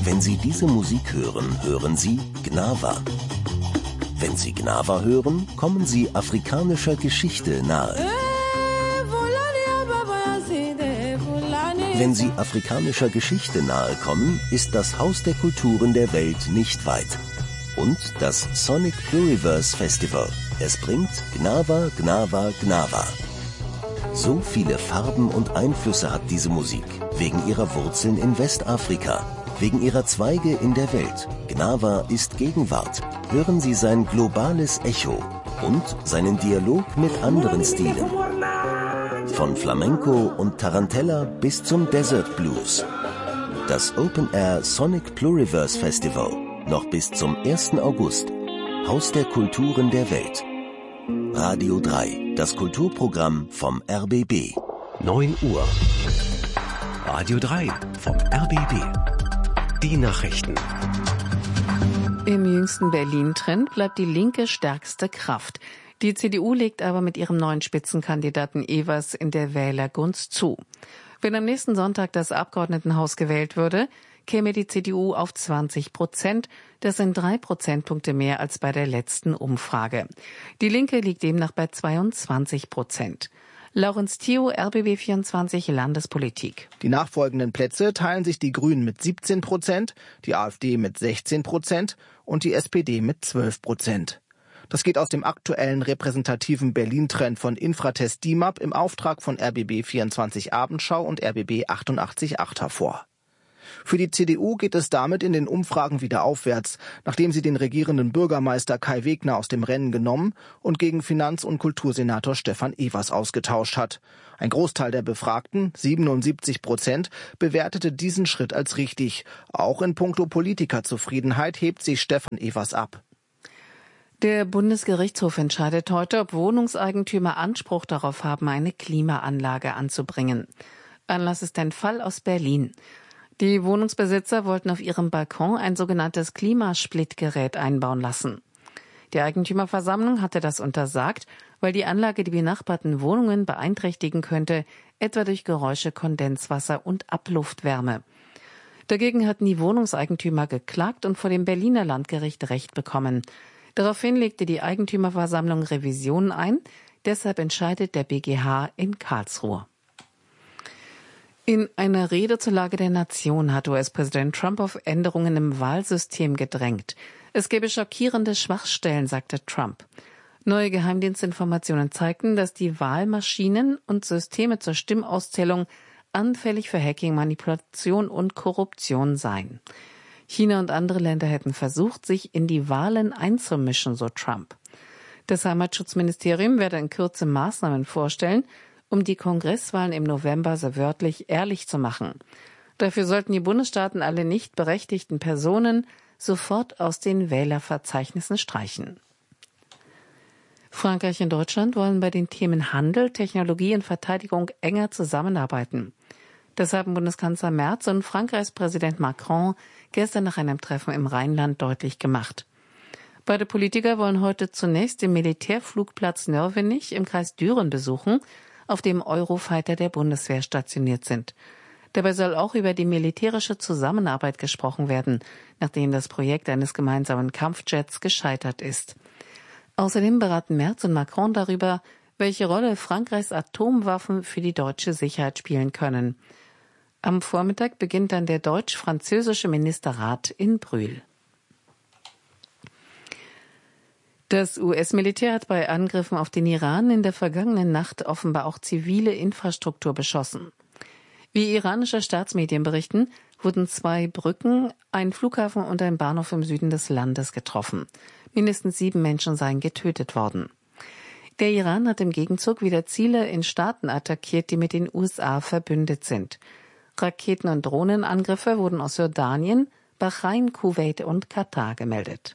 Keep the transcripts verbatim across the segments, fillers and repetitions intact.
Wenn Sie diese Musik hören, hören Sie Gnawa. Wenn Sie Gnawa hören, kommen Sie afrikanischer Geschichte nahe. Wenn Sie afrikanischer Geschichte nahe kommen, ist das Haus der Kulturen der Welt nicht weit. Und das Sonic Pluriverse Festival. Es bringt Gnawa, Gnawa, Gnawa. So viele Farben und Einflüsse hat diese Musik, wegen ihrer Wurzeln in Westafrika, wegen ihrer Zweige in der Welt. Gnawa ist Gegenwart. Hören Sie sein globales Echo und seinen Dialog mit anderen Stilen. Von Flamenco und Tarantella bis zum Desert Blues. Das Open Air Sonic Pluriverse Festival. Noch bis zum ersten August. Haus der Kulturen der Welt. Radio drei, das Kulturprogramm vom R B B. neun Uhr. Radio drei vom R B B. Die Nachrichten. Im jüngsten Berlin-Trend bleibt die Linke stärkste Kraft. Die C D U legt aber mit ihrem neuen Spitzenkandidaten Evers in der Wählergunst zu. Wenn am nächsten Sonntag das Abgeordnetenhaus gewählt würde, käme die C D U auf zwanzig Prozent. Das sind drei Prozentpunkte mehr als bei der letzten Umfrage. Die Linke liegt demnach bei zweiundzwanzig Prozent. Laurenz Thio, R B B vierundzwanzig Landespolitik. Die nachfolgenden Plätze teilen sich die Grünen mit siebzehn Prozent, die AfD mit sechzehn Prozent und die S P D mit zwölf Prozent. Das geht aus dem aktuellen repräsentativen Berlin-Trend von Infratest D I M A P im Auftrag von R B B vierundzwanzig Abendschau und R B B achtundachtzig Komma acht hervor. Für die C D U geht es damit in den Umfragen wieder aufwärts, nachdem sie den regierenden Bürgermeister Kai Wegner aus dem Rennen genommen und gegen Finanz- und Kultursenator Stefan Evers ausgetauscht hat. Ein Großteil der Befragten, siebenundsiebzig Prozent, bewertete diesen Schritt als richtig. Auch in puncto Politikerzufriedenheit hebt sich Stefan Evers ab. Der Bundesgerichtshof entscheidet heute, ob Wohnungseigentümer Anspruch darauf haben, eine Klimaanlage anzubringen. Anlass ist ein Fall aus Berlin. Die Wohnungsbesitzer wollten auf ihrem Balkon ein sogenanntes Klimasplittgerät einbauen lassen. Die Eigentümerversammlung hatte das untersagt, weil die Anlage die benachbarten Wohnungen beeinträchtigen könnte, etwa durch Geräusche, Kondenswasser und Abluftwärme. Dagegen hatten die Wohnungseigentümer geklagt und vor dem Berliner Landgericht Recht bekommen. Daraufhin legte die Eigentümerversammlung Revisionen ein, deshalb entscheidet der B G H in Karlsruhe. In einer Rede zur Lage der Nation hat U S-Präsident Trump auf Änderungen im Wahlsystem gedrängt. Es gäbe schockierende Schwachstellen, sagte Trump. Neue Geheimdienstinformationen zeigten, dass die Wahlmaschinen und Systeme zur Stimmauszählung anfällig für Hacking, Manipulation und Korruption seien. China und andere Länder hätten versucht, sich in die Wahlen einzumischen, so Trump. Das Heimatschutzministerium werde in Kürze Maßnahmen vorstellen, um die Kongresswahlen im November so wörtlich ehrlich zu machen. Dafür sollten die Bundesstaaten alle nicht berechtigten Personen sofort aus den Wählerverzeichnissen streichen. Frankreich und Deutschland wollen bei den Themen Handel, Technologie und Verteidigung enger zusammenarbeiten. Das haben Bundeskanzler Merz und Frankreichs Präsident Macron gestern nach einem Treffen im Rheinland deutlich gemacht. Beide Politiker wollen heute zunächst den Militärflugplatz Nörvenich im Kreis Düren besuchen, auf dem Eurofighter der Bundeswehr stationiert sind. Dabei soll auch über die militärische Zusammenarbeit gesprochen werden, nachdem das Projekt eines gemeinsamen Kampfjets gescheitert ist. Außerdem beraten Merz und Macron darüber, welche Rolle Frankreichs Atomwaffen für die deutsche Sicherheit spielen können. Am Vormittag beginnt dann der deutsch-französische Ministerrat in Brühl. Das U S-Militär hat bei Angriffen auf den Iran in der vergangenen Nacht offenbar auch zivile Infrastruktur beschossen. Wie iranische Staatsmedien berichten, wurden zwei Brücken, ein Flughafen und ein Bahnhof im Süden des Landes getroffen. Mindestens sieben Menschen seien getötet worden. Der Iran hat im Gegenzug wieder Ziele in Staaten attackiert, die mit den U S A verbündet sind. Raketen- und Drohnenangriffe wurden aus Jordanien, Bahrain, Kuwait und Katar gemeldet.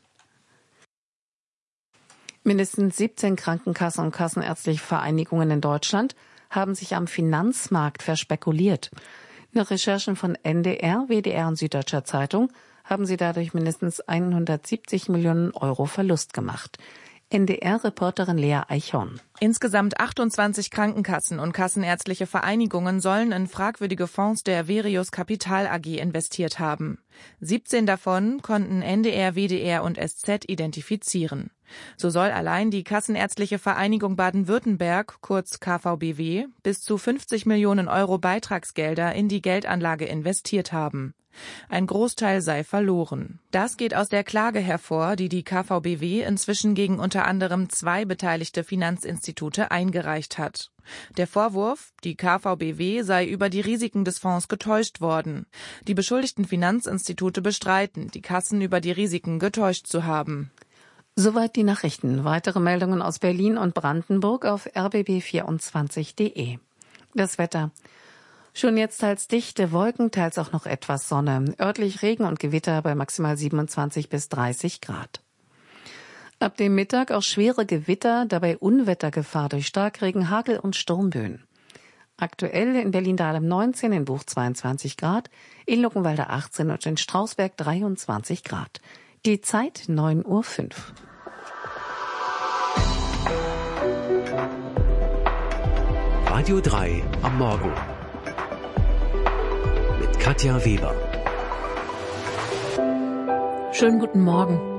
Mindestens siebzehn Krankenkassen und kassenärztliche Vereinigungen in Deutschland haben sich am Finanzmarkt verspekuliert. Nach Recherchen von N D R, W D R und Süddeutscher Zeitung haben sie dadurch mindestens hundertsiebzig Millionen Euro Verlust gemacht. N D R-Reporterin Lea Eichhorn. Insgesamt achtundzwanzig Krankenkassen und kassenärztliche Vereinigungen sollen in fragwürdige Fonds der Verius Kapital A G investiert haben. siebzehn davon konnten N D R, W D R und S Z identifizieren. So soll allein die Kassenärztliche Vereinigung Baden-Württemberg, kurz K V B W, bis zu fünfzig Millionen Euro Beitragsgelder in die Geldanlage investiert haben. Ein Großteil sei verloren. Das geht aus der Klage hervor, die die K V B W inzwischen gegen unter anderem zwei beteiligte Finanzinstitute eingereicht hat. Der Vorwurf, die K V B W sei über die Risiken des Fonds getäuscht worden. Die beschuldigten Finanzinstitute bestreiten, die Kassen über die Risiken getäuscht zu haben. Soweit die Nachrichten. Weitere Meldungen aus Berlin und Brandenburg auf r b b vierundzwanzig punkt d e. Das Wetter. Schon jetzt teils dichte Wolken, teils auch noch etwas Sonne. Örtlich Regen und Gewitter bei maximal siebenundzwanzig bis dreißig Grad. Ab dem Mittag auch schwere Gewitter, dabei Unwettergefahr durch Starkregen, Hagel und Sturmböen. Aktuell in Berlin-Dahlem neunzehn, in Buch zweiundzwanzig Grad, in Luckenwalde achtzehn und in Strausberg dreiundzwanzig Grad. Die Zeit neun Uhr fünf. Radio drei am Morgen. Mit Katja Weber. Schönen guten Morgen.